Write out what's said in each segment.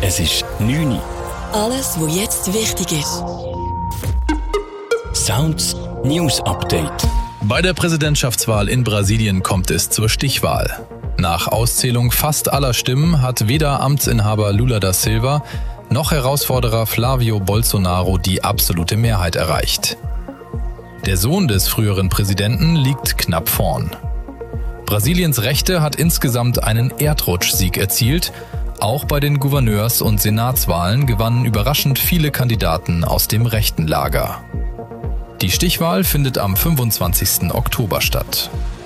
Es ist 9 Uhr. Alles, was jetzt wichtig ist. Sounds News Update. Bei der Präsidentschaftswahl in Brasilien kommt es zur Stichwahl. Nach Auszählung fast aller Stimmen hat weder Amtsinhaber Lula da Silva noch Herausforderer Flavio Bolsonaro die absolute Mehrheit erreicht. Der Sohn des früheren Präsidenten liegt knapp vorn. Brasiliens Rechte hat insgesamt einen Erdrutschsieg erzielt. Auch bei den Gouverneurs- und Senatswahlen gewannen überraschend viele Kandidaten aus dem rechten Lager. Die Stichwahl findet am 25. Oktober statt.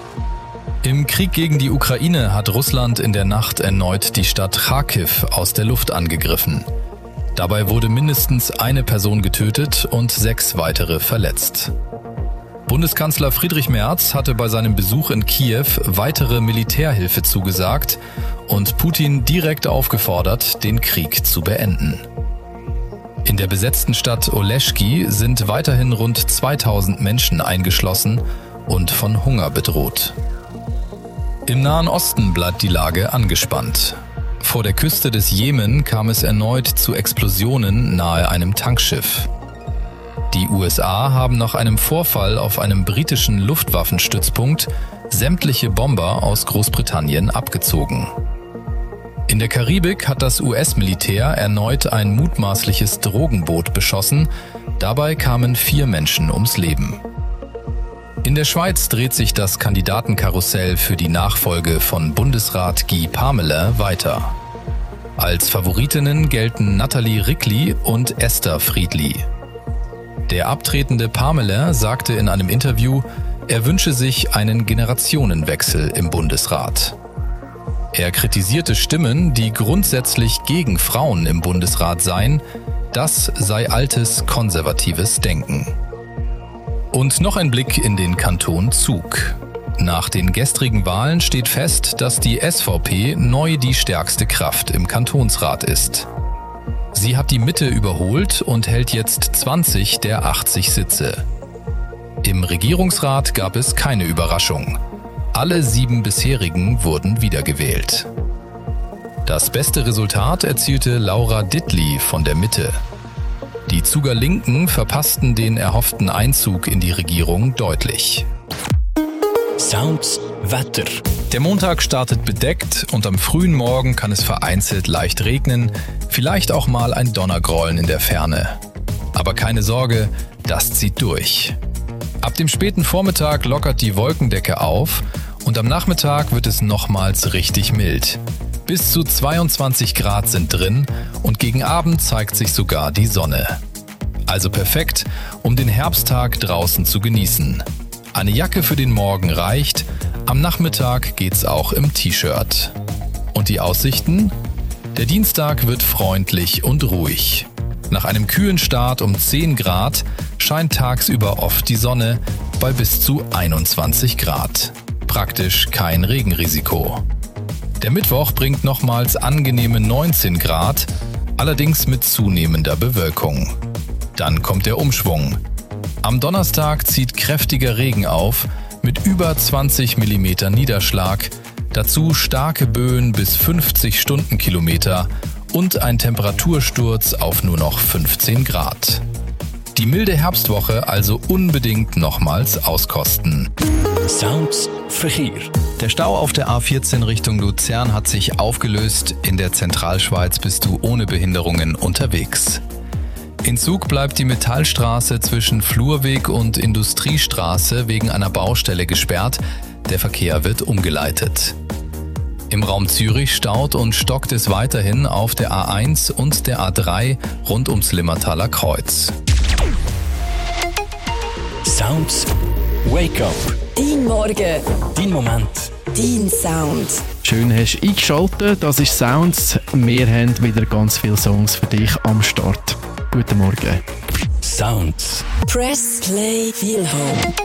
Im Krieg gegen die Ukraine hat Russland in der Nacht erneut die Stadt Charkiw aus der Luft angegriffen. Dabei wurde mindestens eine Person getötet und 6 weitere verletzt. Bundeskanzler Friedrich Merz hatte bei seinem Besuch in Kiew weitere Militärhilfe zugesagt und Putin direkt aufgefordert, den Krieg zu beenden. In der besetzten Stadt Oleschki sind weiterhin rund 2000 Menschen eingeschlossen und von Hunger bedroht. Im Nahen Osten bleibt die Lage angespannt. Vor der Küste des Jemen kam es erneut zu Explosionen nahe einem Tankschiff. Die USA haben nach einem Vorfall auf einem britischen Luftwaffenstützpunkt sämtliche Bomber aus Großbritannien abgezogen. In der Karibik hat das US-Militär erneut ein mutmaßliches Drogenboot beschossen. Dabei kamen 4 Menschen ums Leben. In der Schweiz dreht sich das Kandidatenkarussell für die Nachfolge von Bundesrat Guy Parmelin weiter. Als Favoritinnen gelten Nathalie Rickli und Esther Friedli. Der abtretende Parmelin sagte in einem Interview, er wünsche sich einen Generationenwechsel im Bundesrat. Er kritisierte Stimmen, die grundsätzlich gegen Frauen im Bundesrat seien. Das sei altes, konservatives Denken. Und noch ein Blick in den Kanton Zug. Nach den gestrigen Wahlen steht fest, dass die SVP neu die stärkste Kraft im Kantonsrat ist. Sie hat die Mitte überholt und hält jetzt 20 der 80 Sitze. Im Regierungsrat gab es keine Überraschung. Alle 7 bisherigen wurden wiedergewählt. Das beste Resultat erzielte Laura Dittli von der Mitte. Die Zuger Linken verpassten den erhofften Einzug in die Regierung deutlich. Sounds Wetter. Der Montag startet bedeckt und am frühen Morgen kann es vereinzelt leicht regnen, vielleicht auch mal ein Donnergrollen in der Ferne. Aber keine Sorge, das zieht durch. Ab dem späten Vormittag lockert die Wolkendecke auf und am Nachmittag wird es nochmals richtig mild. Bis zu 22 Grad sind drin und gegen Abend zeigt sich sogar die Sonne. Also perfekt, um den Herbsttag draußen zu genießen. Eine Jacke für den Morgen reicht, am Nachmittag geht's auch im T-Shirt. Und die Aussichten? Der Dienstag wird freundlich und ruhig. Nach einem kühlen Start um 10 Grad scheint tagsüber oft die Sonne bei bis zu 21 Grad. Praktisch kein Regenrisiko. Der Mittwoch bringt nochmals angenehme 19 Grad, allerdings mit zunehmender Bewölkung. Dann kommt der Umschwung. Am Donnerstag zieht kräftiger Regen auf, mit über 20 mm Niederschlag, dazu starke Böen bis 50 Stundenkilometer und ein Temperatursturz auf nur noch 15 Grad. Die milde Herbstwoche also unbedingt nochmals auskosten. Sounds Verkehr. Der Stau auf der A14 Richtung Luzern hat sich aufgelöst. In der Zentralschweiz bist du ohne Behinderungen unterwegs. In Zug bleibt die Metallstraße zwischen Flurweg und Industriestraße wegen einer Baustelle gesperrt. Der Verkehr wird umgeleitet. Im Raum Zürich staut und stockt es weiterhin auf der A1 und der A3 rund ums Limmertaler Kreuz. Sounds Wake Up. Dein Morgen. Dein Moment. Dein Sound. Schön hast du eingeschaltet, das ist Sounds. Wir haben wieder ganz viele Songs für dich am Start. Guten Morgen. Sounds. Press Play Feel Home.